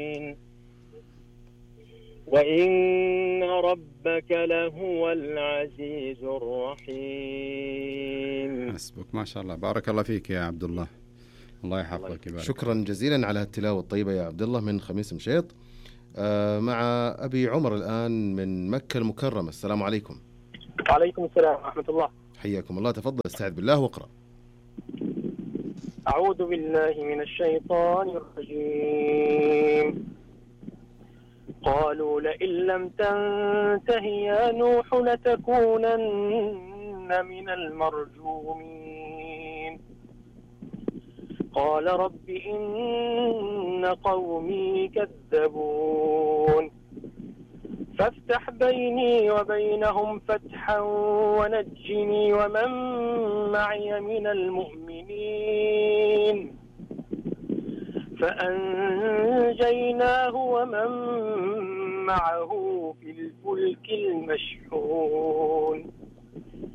وإن ربك لهو العزيز الرحيم. حسبك، ما شاء الله، بارك الله فيك يا عبد الله، الله يحفظك. شكرا جزيلا على التلاوة الطيبة يا عبد الله من خميس مشيط. مع أبي عمر الآن من مكة المكرمة. السلام عليكم. وعليكم السلام ورحمة الله. حياكم الله، تفضل استعذ بالله واقرأ. أعوذ بالله من الشيطان الرجيم. قالوا لئن لم تنته يا نوح لتكونن من المرجومين. قال رب إن قومي كذبون فافتح بيني وبينهم فتحا ونجني ومن معي من المؤمنين. فأنجيناه ومن معه في الفلك المشحون